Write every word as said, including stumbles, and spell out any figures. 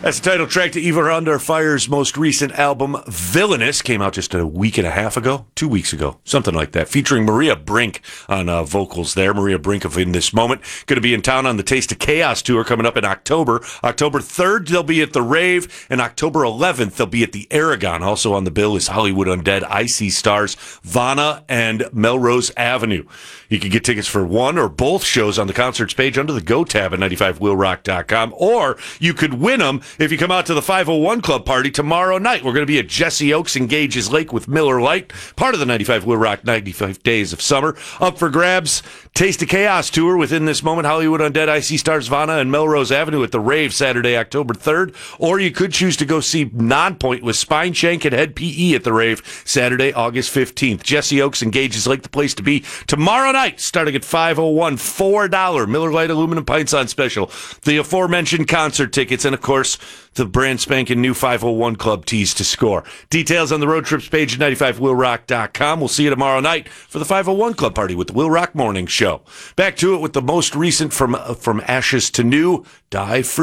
That's the title track to Eva Under Fire's most recent album, Villainous. Came out just a week and a half ago, two weeks ago, something like that, featuring Maria Brink on uh, vocals there. Maria Brink of In This Moment. Going to be in town on the Taste of Chaos tour coming up in October. October third, they'll be at the Rave, and October eleventh, they'll be at the Aragon. Also on the bill is Hollywood Undead, I C Stars, Vanna, and Melrose Avenue. You can get tickets for one or both shows on the concerts page under the Go tab at ninety-five will rock dot com, or you could win them if you come out to the five oh one Club party tomorrow night. We're going to be at Jesse Oaks and Gages Lake with Miller Lite, part of the ninety-five Will Rock ninety-five Days of Summer. Up for grabs, Taste of Chaos tour within this moment, Hollywood Undead, I C Stars, Vanna, and Melrose Avenue at the Rave Saturday, October third. Or you could choose to go see Nonpoint with Spine Shank and Head P E at the Rave Saturday, August fifteenth. Jesse Oaks and Gages Lake, the place to be tomorrow night, starting at five oh one, four dollars Miller Lite aluminum pints on special. The aforementioned concert tickets, and of course, the brand spanking new five oh one Club tees to score. Details on the road trips page at ninety-five will rock dot com. We'll see you tomorrow night for the five oh one Club party with the Will Rock Morning Show. Back to it with the most recent from, uh, from Ashes to New, Die For